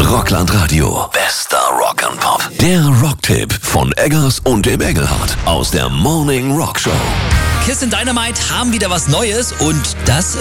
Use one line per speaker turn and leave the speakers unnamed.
Rockland Radio. Bester Rock and Pop. Der Rocktipp von Eggers und dem Engelhardt aus der Morning Rock Show.
Kiss and Dynamite haben wieder was Neues und das